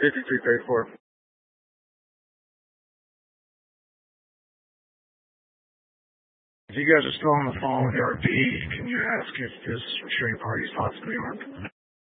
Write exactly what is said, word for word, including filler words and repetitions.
fifty-three thirty-four. If you guys are still on the phone with R P, can you ask if this shooting party is possibly armed?